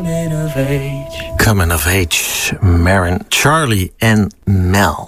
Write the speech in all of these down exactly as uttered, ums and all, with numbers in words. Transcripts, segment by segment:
Coming of age. Coming of age. Maren, Charlie en Mel.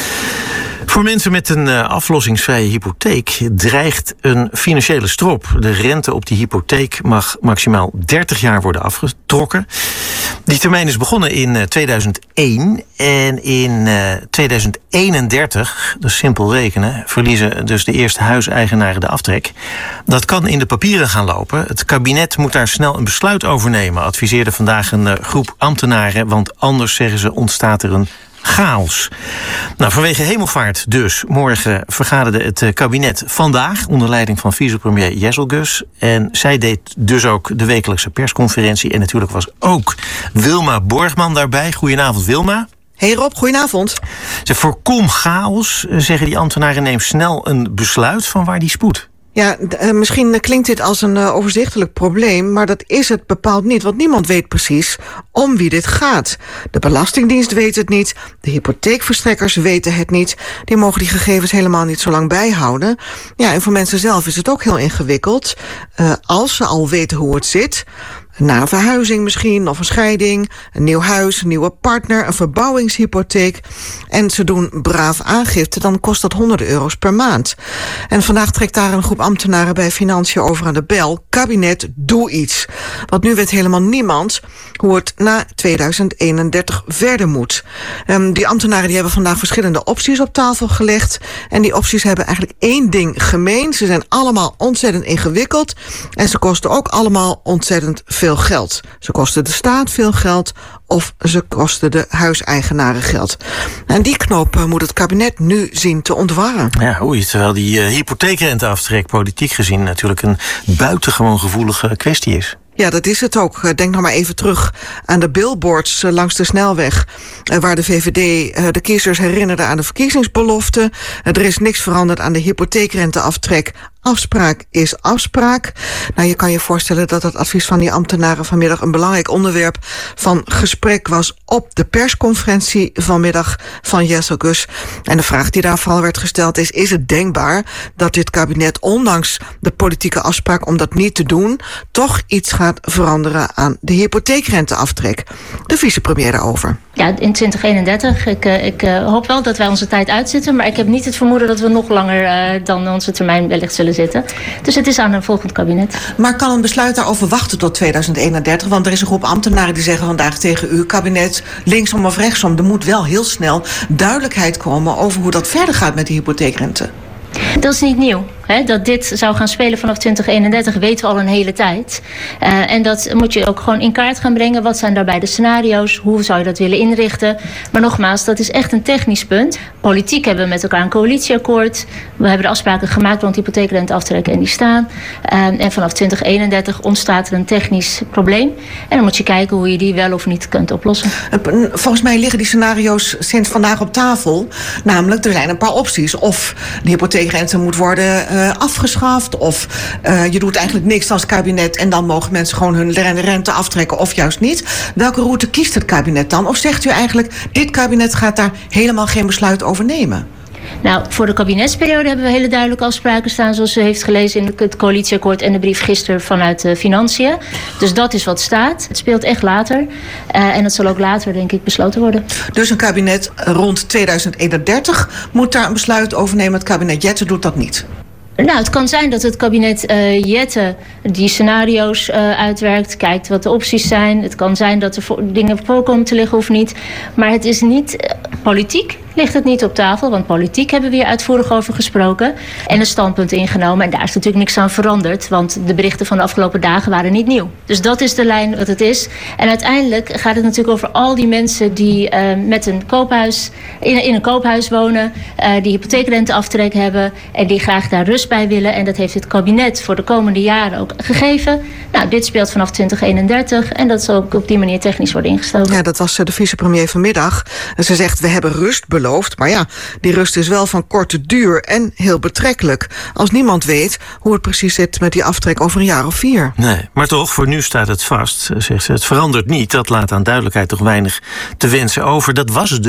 Voor mensen met een aflossingsvrije hypotheek dreigt een financiële strop. De rente op die hypotheek mag maximaal dertig jaar worden afgetrokken. Die termijn is begonnen in tweeduizend één. En in tweeduizend eenendertig, dat is simpel rekenen, verliezen dus de eerste huiseigenaren de aftrek. Dat kan in de papieren gaan lopen. Het kabinet moet daar snel een besluit over nemen, adviseerde vandaag een groep ambtenaren. Want anders, zeggen ze, ontstaat er een chaos. Nou, vanwege hemelvaart dus. Morgen vergaderde het kabinet vandaag onder leiding van vicepremier Jezelgus. En zij deed dus ook de wekelijkse persconferentie. En natuurlijk was ook Wilma Borgman daarbij. Goedenavond, Wilma. Hey Rob, goedenavond. Ze voorkom chaos, zeggen die ambtenaren. Neem snel een besluit. Van waar die spoed? Ja, d- uh, misschien klinkt dit als een uh, overzichtelijk probleem, maar dat is het bepaald niet, want niemand weet precies om wie dit gaat. De Belastingdienst weet het niet, de hypotheekverstrekkers weten het niet, die mogen die gegevens helemaal niet zo lang bijhouden. Ja, en voor mensen zelf is het ook heel ingewikkeld, uh, als ze al weten hoe het zit. Na een verhuizing misschien, of een scheiding, een nieuw huis, een nieuwe partner, een verbouwingshypotheek. En ze doen braaf aangifte, dan kost dat honderden euro's per maand. En vandaag trekt daar een groep ambtenaren bij Financiën over aan de bel. Kabinet, doe iets. Want nu weet helemaal niemand hoe het na tweeduizend eenendertig verder moet. Um, die ambtenaren die hebben vandaag verschillende opties op tafel gelegd. En die opties hebben eigenlijk één ding gemeen. Ze zijn allemaal ontzettend ingewikkeld. En ze kosten ook allemaal ontzettend veel geld. Ze kosten de staat veel geld of ze kosten de huiseigenaren geld. En die knoop uh, moet het kabinet nu zien te ontwarren. Ja, oei, terwijl die uh, hypotheekrenteaftrek politiek gezien natuurlijk een buitengewoon gevoelige kwestie is. Ja, dat is het ook. Denk nog maar even terug aan de billboards langs de snelweg, waar de V V D de kiezers herinnerde aan de verkiezingsbelofte. Er is niks veranderd aan de hypotheekrenteaftrek. Afspraak is afspraak. Nou, je kan je voorstellen dat het advies van die ambtenaren vanmiddag een belangrijk onderwerp van gesprek was op de persconferentie vanmiddag van Jezelgus. En de vraag die daar vooral werd gesteld is, is het denkbaar dat dit kabinet, ondanks de politieke afspraak om dat niet te doen, toch iets gaat veranderen aan de hypotheekrenteaftrek? De vicepremier daarover. Ja, in twintig eenendertig. Ik, uh, ik uh, hoop wel dat wij onze tijd uitzitten, maar ik heb niet het vermoeden dat we nog langer uh, dan onze termijn wellicht zullen zitten. Dus het is aan een volgend kabinet. Maar kan een besluit daarover wachten tot tweeduizend eenendertig? Want er is een groep ambtenaren die zeggen vandaag tegen u, kabinet, linksom of rechtsom, er moet wel heel snel duidelijkheid komen over hoe dat verder gaat met de hypotheekrente. Dat is niet nieuw. He, dat dit zou gaan spelen vanaf twintig eenendertig weten we al een hele tijd. Uh, en dat moet je ook gewoon in kaart gaan brengen. Wat zijn daarbij de scenario's? Hoe zou je dat willen inrichten? Maar nogmaals, dat is echt een technisch punt. Politiek hebben we met elkaar een coalitieakkoord. We hebben de afspraken gemaakt rond hypotheekrenteaftrekken en die staan. Uh, en vanaf twintig eenendertig ontstaat er een technisch probleem. En dan moet je kijken hoe je die wel of niet kunt oplossen. Volgens mij liggen die scenario's sinds vandaag op tafel. Namelijk, er zijn een paar opties. Of de hypotheekrente moet worden Uh, afgeschaft, of uh, je doet eigenlijk niks als kabinet en dan mogen mensen gewoon hun rente aftrekken of juist niet. Welke route kiest het kabinet dan? Of zegt u eigenlijk, dit kabinet gaat daar helemaal geen besluit over nemen? Nou, voor de kabinetsperiode hebben we hele duidelijke afspraken staan, zoals u heeft gelezen in het coalitieakkoord en de brief gisteren vanuit de Financiën. Dus dat is wat staat. Het speelt echt later. Uh, en het zal ook later, denk ik, besloten worden. Dus een kabinet rond tweeduizend eenendertig moet daar een besluit over nemen. Het kabinet Jette doet dat niet. Nou, het kan zijn dat het kabinet uh, Jette die scenario's uh, uitwerkt, kijkt wat de opties zijn. Het kan zijn dat er vo- dingen voor komen te liggen of niet. Maar het is niet uh, politiek. Ligt het niet op tafel, want politiek hebben we hier uitvoerig over gesproken en een standpunt ingenomen. En daar is natuurlijk niks aan veranderd, want de berichten van de afgelopen dagen waren niet nieuw. Dus dat is de lijn wat het is. En uiteindelijk gaat het natuurlijk over al die mensen die uh, met een koophuis, in, in een koophuis wonen, uh, die hypotheekrenteaftrek hebben en die graag daar rust bij willen. En dat heeft het kabinet voor de komende jaren ook gegeven. Nou, dit speelt vanaf twintig eenendertig en dat zal ook op die manier technisch worden ingestoken. Ja, dat was de vicepremier vanmiddag. En ze zegt, we hebben rust beloofd. Maar ja, die rust is wel van korte duur en heel betrekkelijk. Als niemand weet hoe het precies zit met die aftrek over een jaar of vier. Nee, maar toch, voor nu staat het vast, zegt ze. Het verandert niet. Dat laat aan duidelijkheid toch weinig te wensen over. Dat was het dus?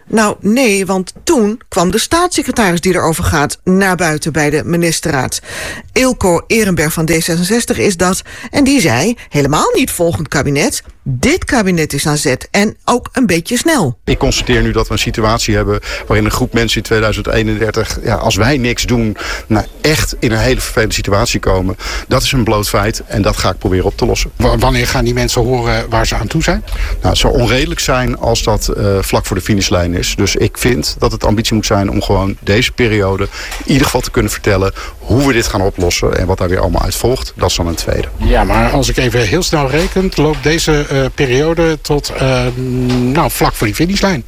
Nou, nee, want toen kwam de staatssecretaris die erover gaat naar buiten bij de ministerraad. Eelco Ehrenberg van D zesenzestig is dat. En die zei, helemaal niet volgend kabinet. Dit kabinet is aan zet en ook een beetje snel. Ik constateer nu dat we een situatie hebben waarin een groep mensen in tweeduizend eenendertig, ja, als wij niks doen, nou echt in een hele vervelende situatie komen. Dat is een bloot feit en dat ga ik proberen op te lossen. W- wanneer gaan die mensen horen waar ze aan toe zijn? Nou, het zou onredelijk zijn als dat uh, vlak voor de finishlijn is. Dus ik vind dat het ambitie moet zijn om gewoon deze periode in ieder geval te kunnen vertellen hoe we dit gaan oplossen en wat daar weer allemaal uit volgt. Dat is dan een tweede. Ja, maar als ik even heel snel reken, loopt deze uh, periode tot uh, nou, vlak voor die finishlijn.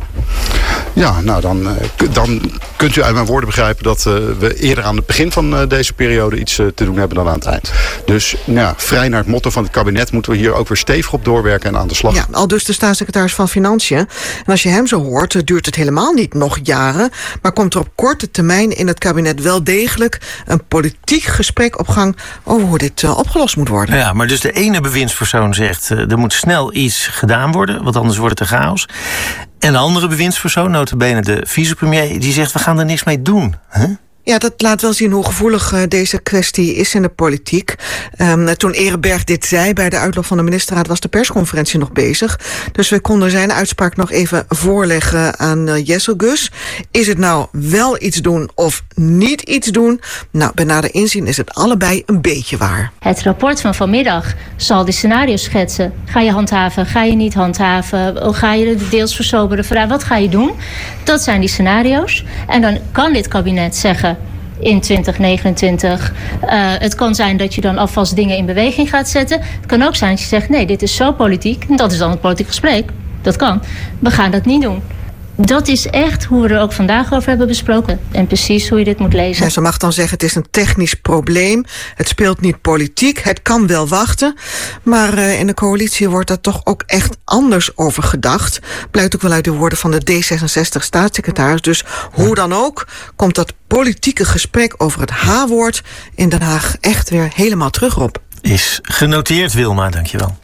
Ja, nou dan, uh, k- dan kunt u uit mijn woorden begrijpen dat uh, we eerder aan het begin van uh, deze periode iets uh, te doen hebben dan aan het eind. Dus nou, vrij naar het motto van het kabinet moeten we hier ook weer stevig op doorwerken en aan de slag. Ja, al dus de staatssecretaris van Financiën. En als je hem zo hoort, duurt het helemaal niet nog jaren, maar komt er op korte termijn in het kabinet wel degelijk een politiek gesprek op gang over hoe dit uh, opgelost moet worden. Ja, maar dus de ene bewindspersoon zegt, uh, er moet snel iets gedaan worden, want anders wordt het een chaos. En de andere bewindspersoon, nota bene de vicepremier, die zegt, we gaan er niks mee doen. Huh? Ja, dat laat wel zien hoe gevoelig uh, deze kwestie is in de politiek. Um, toen Ehrenberg dit zei bij de uitloop van de ministerraad was de persconferentie nog bezig. Dus we konden zijn uitspraak nog even voorleggen aan uh, Jesselgus. Is het nou wel iets doen of niet iets doen? Nou, bij nader inzien is het allebei een beetje waar. Het rapport van vanmiddag zal die scenario's schetsen. Ga je handhaven? Ga je niet handhaven? Ga je de deels versoberen vraag? Wat ga je doen? Dat zijn die scenario's. En dan kan dit kabinet zeggen in twintig negenentwintig. Uh, het kan zijn dat je dan alvast dingen in beweging gaat zetten. Het kan ook zijn dat je zegt, nee, dit is zo politiek. En dat is dan het politiek gesprek. Dat kan. We gaan dat niet doen. Dat is echt hoe we er ook vandaag over hebben besproken. En precies hoe je dit moet lezen. Ja, ze mag dan zeggen, het is een technisch probleem. Het speelt niet politiek. Het kan wel wachten. Maar uh, in de coalitie wordt daar toch ook echt anders over gedacht. Blijkt ook wel uit de woorden van de D zesenzestig-staatssecretaris. Dus hoe dan ook komt dat politieke gesprek over het H-woord in Den Haag echt weer helemaal terug op. Is genoteerd, Wilma, dankjewel.